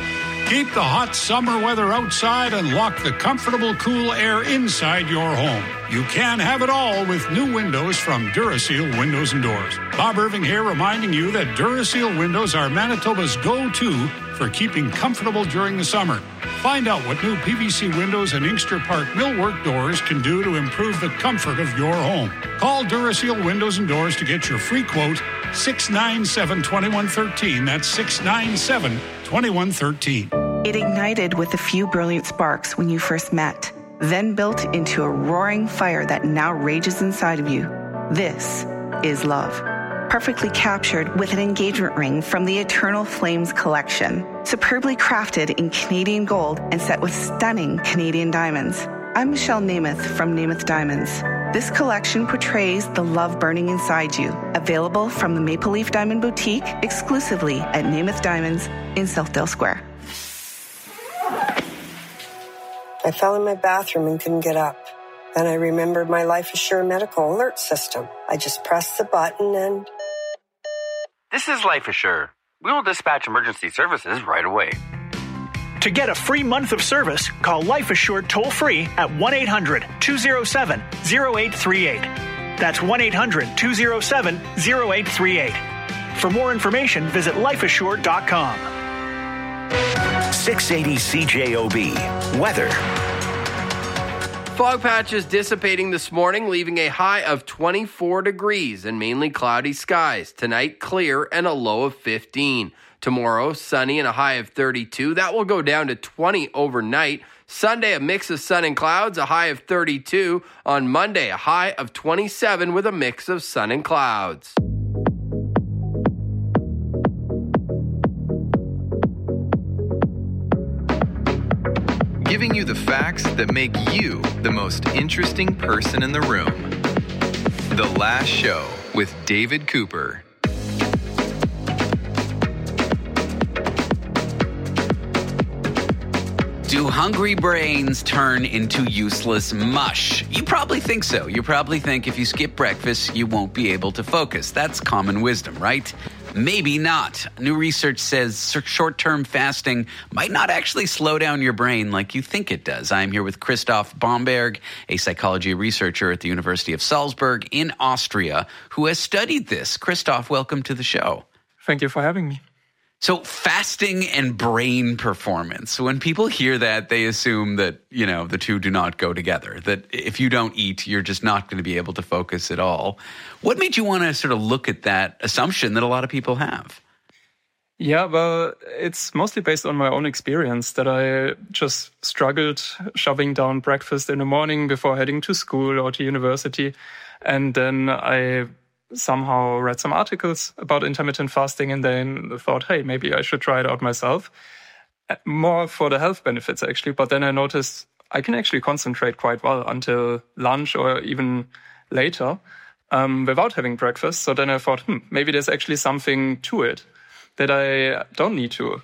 Keep the hot summer weather outside and lock the comfortable, cool air inside your home. You can have it all with new windows from Duraseal Windows and Doors. Bob Irving here, reminding you that Duraseal windows are Manitoba's go-to for keeping comfortable during the summer. Find out what new P V C windows and Inkster Park millwork doors can do to improve the comfort of your home. Call Duraseal Windows and Doors to get your free quote, six nine seven, two one one three. That's six nine seven, two one one three. It ignited with a few brilliant sparks when you first met, then built into a roaring fire that now rages inside of you. This is love. Perfectly captured with an engagement ring from the Eternal Flames collection, superbly crafted in Canadian gold and set with stunning Canadian diamonds. I'm Michelle Namath from Namath Diamonds. This collection portrays the love burning inside you. Available from the Maple Leaf Diamond Boutique exclusively at Namath Diamonds in Southdale Square. I fell in my bathroom and couldn't get up. Then I remembered my Life Assure medical alert system. I just pressed the button and... This is Life Assure. We will dispatch emergency services right away. To get a free month of service, call Life Assured toll-free at one eight hundred, two oh seven, oh eight three eight. That's one eight hundred, two oh seven, oh eight three eight. For more information, visit life assured dot com. six eighty C J O B. Weather. Fog patches dissipating this morning, leaving a high of twenty-four degrees and mainly cloudy skies. Tonight, clear and a low of fifteen. Tomorrow, sunny and a high of thirty-two. That will go down to twenty overnight. Sunday, a mix of sun and clouds, a high of thirty-two. On Monday, a high of twenty-seven with a mix of sun and clouds. Giving you the facts that make you the most interesting person in the room. The Last Show with David Cooper. Do hungry brains turn into useless mush? You probably think so. You probably think if you skip breakfast, you won't be able to focus. That's common wisdom, right? Maybe not. New research says short-term fasting might not actually slow down your brain like you think it does. I'm here with Christoph Bomberg, a psychology researcher at the University of Salzburg in Austria, who has studied this. Christoph, welcome to the show. Thank you for having me. So fasting and brain performance, when people hear that, they assume that, you know, the two do not go together, that if you don't eat, you're just not going to be able to focus at all. What made you want to sort of look at that assumption that a lot of people have? Yeah, well, it's mostly based on my own experience that I just struggled shoving down breakfast in the morning before heading to school or to university. And then I somehow read some articles about intermittent fasting and then thought, hey, maybe I should try it out myself. More for the health benefits, actually. But then I noticed I can actually concentrate quite well until lunch or even later um, without having breakfast. So then I thought, hmm, maybe there's actually something to it, that I don't need to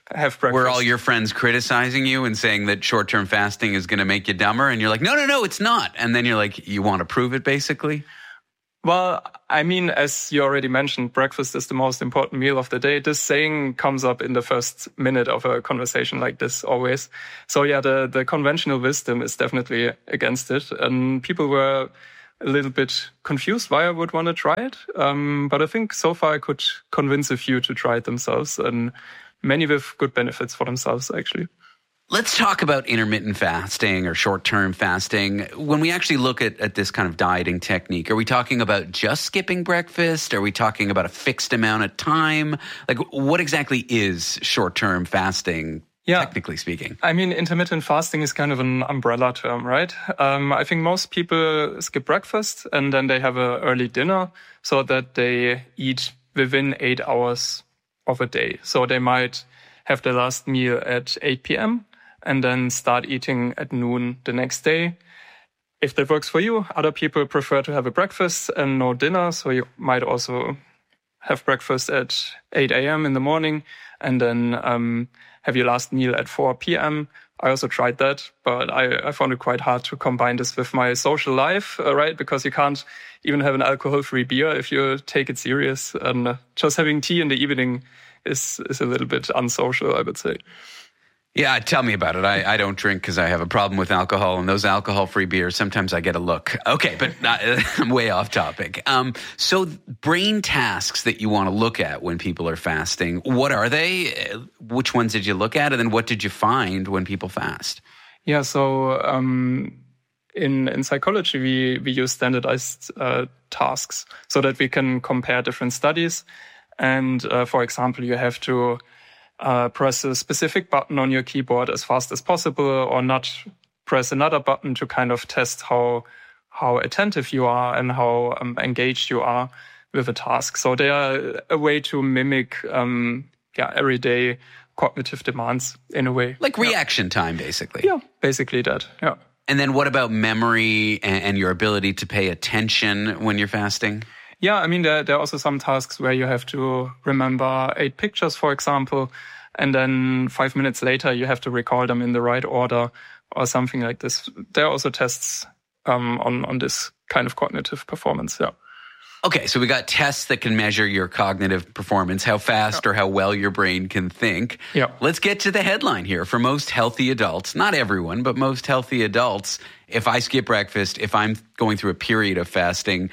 have breakfast. Were all your friends criticizing you and saying that short-term fasting is going to make you dumber? And you're like, no, no, no, it's not. And then you're like, you want to prove it, basically? Well, I mean, as you already mentioned, breakfast is the most important meal of the day. This saying comes up in the first minute of a conversation like this always. So yeah, the, the conventional wisdom is definitely against it. And people were a little bit confused why I would want to try it. Um, but I think so far I could convince a few to try it themselves, and many with good benefits for themselves, actually. Let's talk about intermittent fasting or short-term fasting. When we actually look at, at this kind of dieting technique, are we talking about just skipping breakfast? Are we talking about a fixed amount of time? Like, what exactly is short-term fasting, yeah. technically speaking? I mean, intermittent fasting is kind of an umbrella term, right? Um, I think most people skip breakfast and then they have an early dinner so that they eat within eight hours of a day. So they might have their last meal at eight p.m. and then start eating at noon the next day. If that works for you, other people prefer to have a breakfast and no dinner. So you might also have breakfast at eight a.m. in the morning and then um, have your last meal at four p.m. I also tried that, but I, I found it quite hard to combine this with my social life, uh, right? Because you can't even have an alcohol-free beer if you take it serious. And uh, just having tea in the evening is, is a little bit unsocial, I would say. Yeah, tell me about it. I, I don't drink because I have a problem with alcohol, and those alcohol-free beers, sometimes I get a look. Okay, but not, I'm way off topic. Um, so brain tasks that you want to look at when people are fasting, what are they? Which ones did you look at? And then what did you find when people fast? Yeah, so um, in in psychology, we, we use standardized uh, tasks so that we can compare different studies. And uh, for example, you have to Uh, press a specific button on your keyboard as fast as possible, or not press another button to kind of test how how attentive you are and how um, engaged you are with a task. So they are a way to mimic um, yeah, everyday cognitive demands in a way. Like reaction yeah. time, basically. Yeah, basically that, yeah. And then what about memory and, and your ability to pay attention when you're fasting? Yeah, I mean, there, there are also some tasks where you have to remember eight pictures, for example, and then five minutes later you have to recall them in the right order or something like this. There are also tests um, on, on this kind of cognitive performance, yeah. Okay, so we got tests that can measure your cognitive performance, how fast yeah. or how well your brain can think. Yeah. Let's get to the headline here. For most healthy adults, not everyone, but most healthy adults, if I skip breakfast, if I'm going through a period of fasting,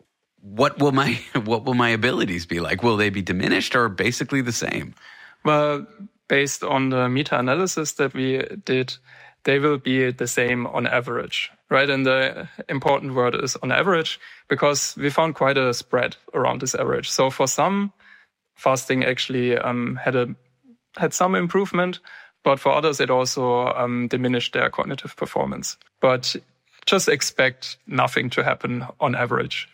What will my what will my abilities be like? Will they be diminished or basically the same? Well, based on the meta-analysis that we did, they will be the same on average, right? And the important word is on average, because we found quite a spread around this average. So for some, fasting actually um, had a had some improvement, but for others it also um, diminished their cognitive performance. But just expect nothing to happen on average.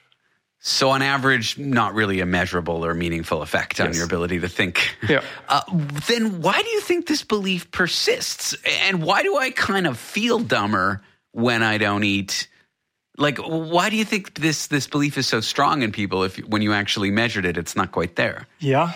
So on average, not really a measurable or meaningful effect on yes. your ability to think. Yeah. Uh, then why do you think this belief persists? And why do I kind of feel dumber when I don't eat? Like, why do you think this this belief is so strong in people if when you actually measured it, it's not quite there? Yeah.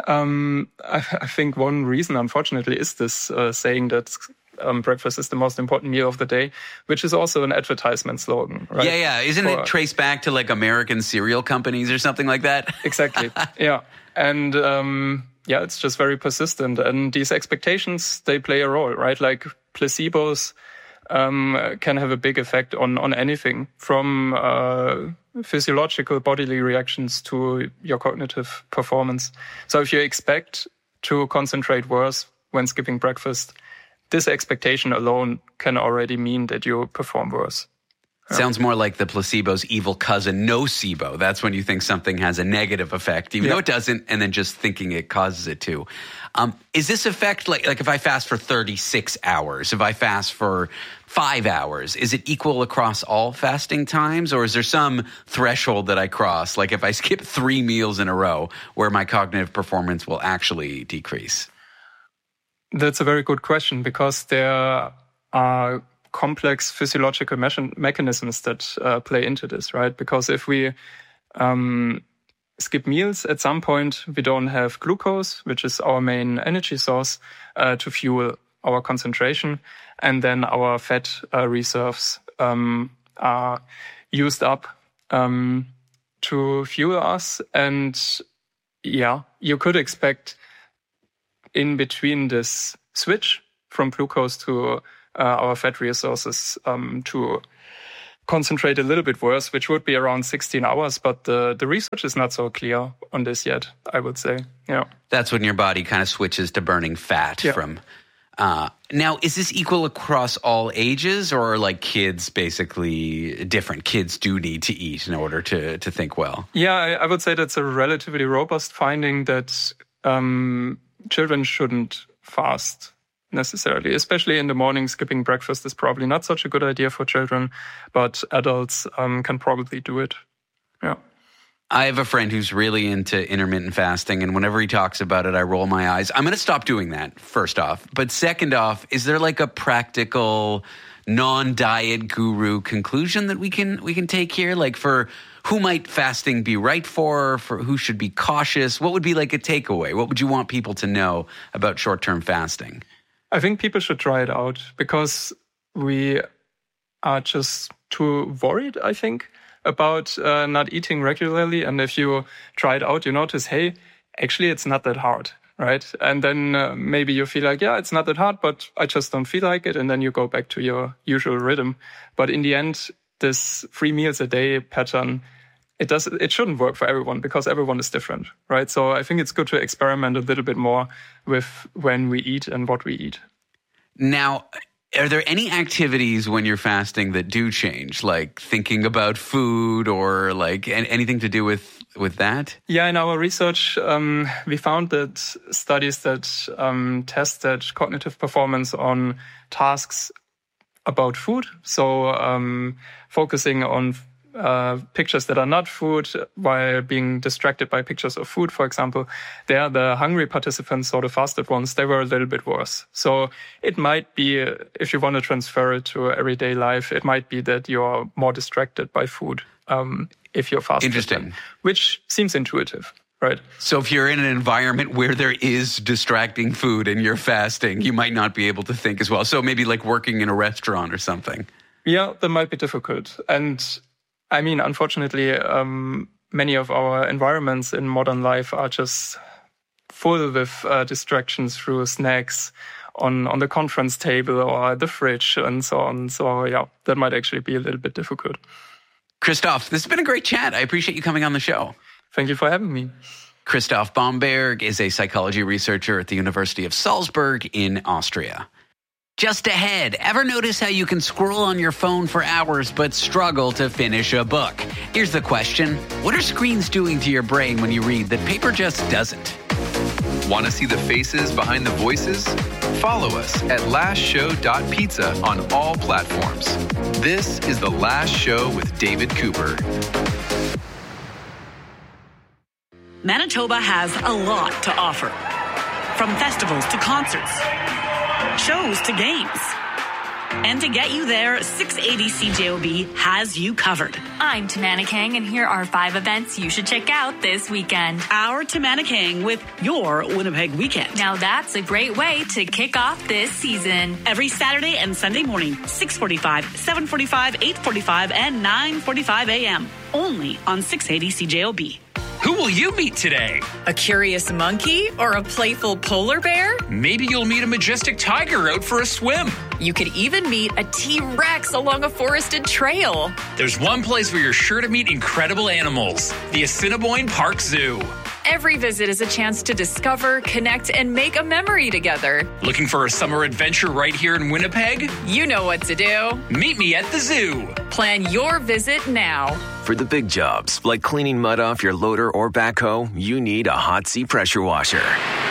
Um, I, I think one reason, unfortunately, is this uh, saying that Um, breakfast is the most important meal of the day, which is also an advertisement slogan, right? Yeah, yeah. Isn't For, it traced back to like American cereal companies or something like that? Exactly. Yeah. And um, yeah, it's just very persistent. And these expectations, they play a role, right? Like placebos um, can have a big effect on, on anything from uh, physiological bodily reactions to your cognitive performance. So if you expect to concentrate worse when skipping breakfast, this expectation alone can already mean that you perform worse. Sounds more like the placebo's evil cousin, nocebo. That's when you think something has a negative effect, even yeah. though it doesn't, and then just thinking it causes it to. Um, is this effect, like, like if I fast for thirty-six hours, if I fast for five hours, is it equal across all fasting times? Or is there some threshold that I cross, like if I skip three meals in a row, where my cognitive performance will actually decrease? That's a very good question, because there are complex physiological me- mechanisms that uh, play into this, right? Because if we um, skip meals. At some point, we don't have glucose, which is our main energy source, uh, to fuel our concentration. And then our fat uh, reserves um, are used up um, to fuel us. And yeah, you could expect in between this switch from glucose to uh, our fat resources um, to concentrate a little bit worse, which would be around sixteen hours. But the, the research is not so clear on this yet, I would say. Yeah, that's when your body kind of switches to burning fat yeah. from... Uh, now, is this equal across all ages, or are like kids basically different? Kids do need to eat in order to, to think well. Yeah, I, I would say that's a relatively robust finding that um, children shouldn't fast necessarily, especially in the morning. Skipping breakfast is probably not such a good idea for children, but adults um, can probably do it. Yeah. I have a friend who's really into intermittent fasting, and whenever he talks about it, I roll my eyes. I'm going to stop doing that, first off. But second off, is there like a practical, non-diet guru conclusion that we can we can take here? Like, for who might fasting be right for, for who should be cautious? What would be like a takeaway? What would you want people to know about short-term fasting? I think people should try it out because we are just too worried, I think, about uh, not eating regularly. And if you try it out, you notice, hey, actually, it's not that hard, right? And then uh, maybe you feel like, yeah, it's not that hard, but I just don't feel like it. And then you go back to your usual rhythm. But in the end, this three meals a day pattern, it does, it shouldn't work for everyone because everyone is different, right? So I think it's good to experiment a little bit more with when we eat and what we eat. Now, are there any activities when you're fasting that do change, like thinking about food or like anything to do with, with that? Yeah, in our research, um, we found that studies that um, tested cognitive performance on tasks about food, so um, focusing on uh, pictures that are not food while being distracted by pictures of food, for example, there the hungry participants, so the fasted ones, they were a little bit worse. So it might be, uh, if you want to transfer it to everyday life, it might be that you're more distracted by food um, if you're fasted. Interesting. Which seems intuitive. Right. So if you're in an environment where there is distracting food and you're fasting, you might not be able to think as well. So maybe like working in a restaurant or something. Yeah, that might be difficult. And I mean, unfortunately, um, many of our environments in modern life are just full with uh, distractions through snacks on, on the conference table or the fridge and so on. So yeah, that might actually be a little bit difficult. Christoph, this has been a great chat. I appreciate you coming on the show. Thank you for having me. Christoph Bomberg is a psychology researcher at the University of Salzburg in Austria. Just ahead, ever notice how you can scroll on your phone for hours but struggle to finish a book? Here's the question. What are screens doing to your brain when you read that paper just doesn't? Want to see the faces behind the voices? Follow us at last show dot pizza on all platforms. This is The Last Show with David Cooper. Manitoba has a lot to offer. From festivals to concerts, shows to games. And to get you there, six eighty C J O B has you covered. I'm Tamana Kang, and here are five events you should check out this weekend. Our Tamana Kang with your Winnipeg Weekend. Now that's a great way to kick off this season. Every Saturday and Sunday morning, six forty-five, seven forty-five, eight forty-five, and nine forty-five a.m. Only on six eighty C J O B. Who will you meet today? A curious monkey or a playful polar bear? Maybe you'll meet a majestic tiger out for a swim. You could even meet a T-Rex along a forested trail. There's one place where you're sure to meet incredible animals, the Assiniboine Park Zoo. Every visit is a chance to discover, connect, and make a memory together. Looking for a summer adventure right here in Winnipeg? You know what to do. Meet me at the zoo. Plan your visit now. For the big jobs, like cleaning mud off your loader or backhoe, you need a Hotsy pressure washer.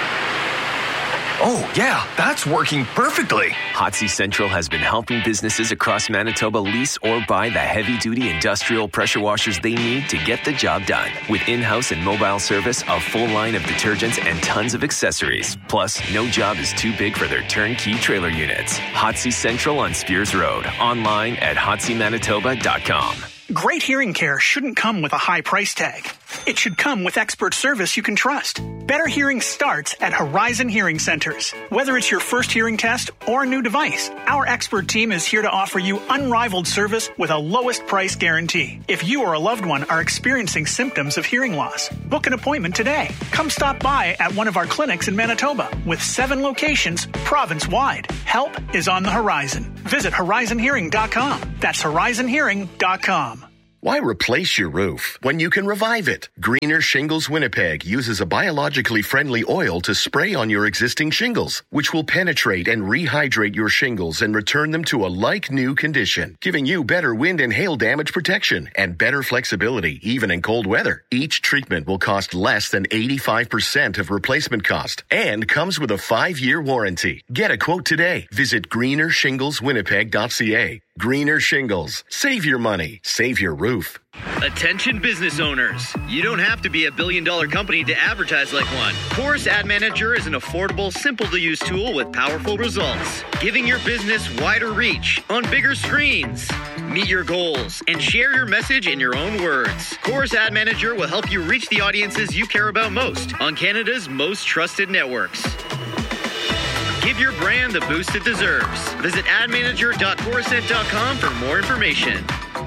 Oh, yeah, that's working perfectly. Hotsy Central has been helping businesses across Manitoba lease or buy the heavy-duty industrial pressure washers they need to get the job done. With in-house and mobile service, a full line of detergents, and tons of accessories. Plus, no job is too big for their turnkey trailer units. Hotsy Central on Spears Road. Online at hotsy manitoba dot com. Great hearing care shouldn't come with a high price tag. it should come with expert service you can trust. Better hearing starts at Horizon Hearing Centers. Whether it's your first hearing test or a new device, our expert team is here to offer you unrivaled service with a lowest price guarantee. If you or a loved one are experiencing symptoms of hearing loss, book an appointment today. Come stop by at one of our clinics in Manitoba with seven locations province-wide. Help is on the horizon. Visit horizon hearing dot com. That's horizon hearing dot com. Why replace your roof when you can revive it? Greener Shingles Winnipeg uses a biologically friendly oil to spray on your existing shingles, which will penetrate and rehydrate your shingles and return them to a like-new condition, giving you better wind and hail damage protection and better flexibility even in cold weather. Each treatment will cost less than eighty-five percent of replacement cost and comes with a five-year warranty. Get a quote today. Visit greener shingles winnipeg dot c a. Greener Shingles. Save your money. Save your roof. Attention business owners. You don't have to be a billion dollar company to advertise like one. Chorus Ad Manager is an affordable, simple to use tool with powerful results, giving your business wider reach on bigger screens. Meet your goals and share your message in your own words. Chorus Ad Manager will help you reach the audiences you care about most on Canada's most trusted networks. Give your brand the boost it deserves. Visit ad manager dot corusent dot com for more information.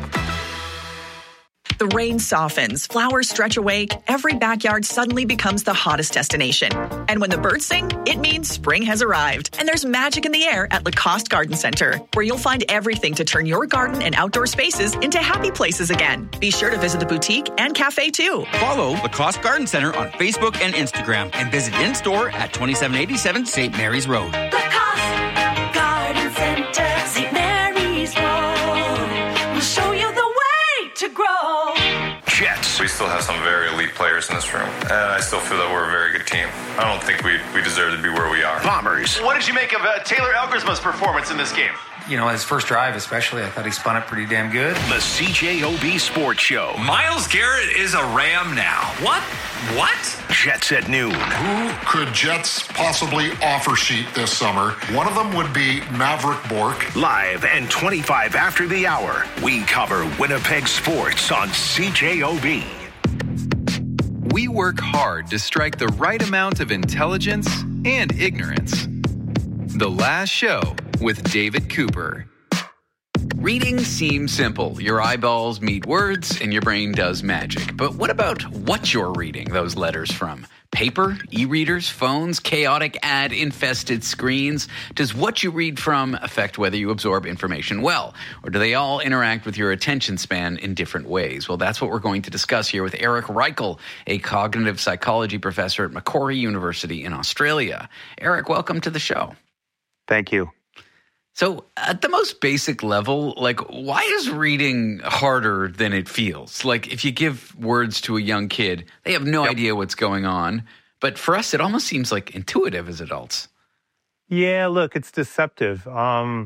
The rain softens, flowers stretch awake, every backyard suddenly becomes the hottest destination. And when the birds sing, it means spring has arrived. And there's magic in the air at Lacoste Garden Center, where you'll find everything to turn your garden and outdoor spaces into happy places again. Be sure to visit the boutique and cafe too. Follow Lacoste Garden Center on Facebook and Instagram and visit in-store at twenty-seven eighty-seven Saint Mary's Road. Lacoste Garden Center, Saint Mary's Road. We'll show you the way to grow. Jets. We still have some very elite players in this room, and I still feel that we're a very good team. I don't think we, we deserve to be where we are. Bombers. What did you make of uh, Taylor Elgersma's performance in this game? You know, his first drive especially, I thought he spun it pretty damn good. The C J O B Sports Show. Myles Garrett is a Ram now. What? What? Jets at noon. Who could Jets possibly offer sheet this summer? One of them would be Maverick Bourque. Live and twenty-five after the hour, we cover Winnipeg sports on C J O B. We work hard to strike the right amount of intelligence and ignorance. The Last Show with David Cooper. Reading seems simple. Your eyeballs meet words and your brain does magic. But what about what you're reading those letters from? Paper, e-readers, phones, chaotic ad-infested screens? Does what you read from affect whether you absorb information well? Or do they all interact with your attention span in different ways? Well, that's what we're going to discuss here with Eric Reichel, a cognitive psychology professor at Macquarie University in Australia. Eric, welcome to the show. Thank you. So at the most basic level, like, why is reading harder than it feels? Like, if you give words to a young kid, they have no yep. idea what's going on. But for us, it almost seems like intuitive as adults. Yeah, look, it's deceptive. Um,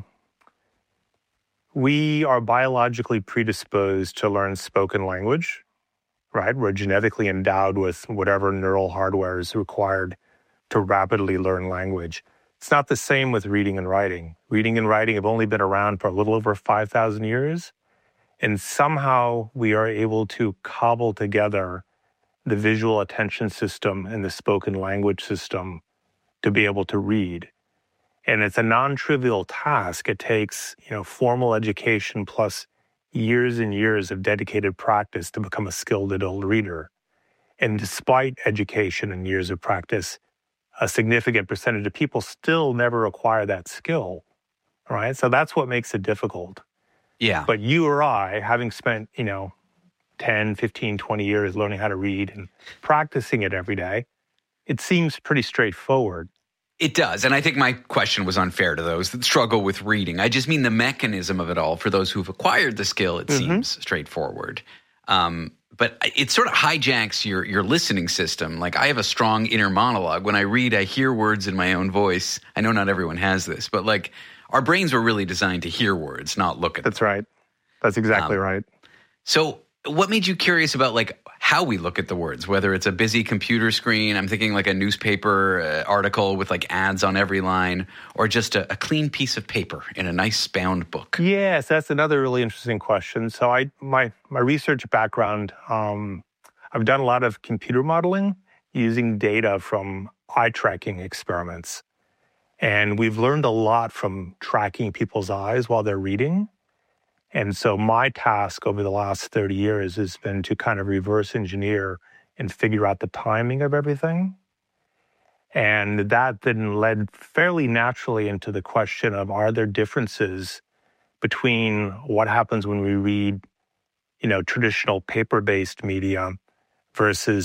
we are biologically predisposed to learn spoken language, right? We're genetically endowed with whatever neural hardware is required to rapidly learn language. It's not the same with reading and writing. Reading and writing have only been around for a little over five thousand years, and somehow we are able to cobble together the visual attention system and the spoken language system to be able to read. And it's a non-trivial task. It takes, you know, formal education plus years and years of dedicated practice to become a skilled adult reader. And despite education and years of practice, a significant percentage of people still never acquire that skill, right? So that's what makes it difficult. Yeah. But you or I, having spent, you know, ten, fifteen, twenty years learning how to read and practicing it every day, it seems pretty straightforward. It does. And I think my question was unfair to those that struggle with reading. I just mean the mechanism of it all. For those who've acquired the skill, it mm-hmm. seems straightforward. Um, but it sort of hijacks your, your listening system. Like, I have a strong inner monologue. When I read, I hear words in my own voice. I know not everyone has this, but like, our brains were really designed to hear words, not look at them. That's right. That's exactly um, right. So what made you curious about like how we look at the words, whether it's a busy computer screen, I'm thinking like a newspaper uh, article with like ads on every line, or just a, a clean piece of paper in a nice bound book? Yes, that's another really interesting question. So I my my research background um, I've done a lot of computer modeling using data from eye tracking experiments. And we've learned a lot from tracking people's eyes while they're reading. And so my task over the last thirty years has been to kind of reverse engineer and figure out the timing of everything. And that then led fairly naturally into the question of, are there differences between what happens when we read, you know, traditional paper-based media versus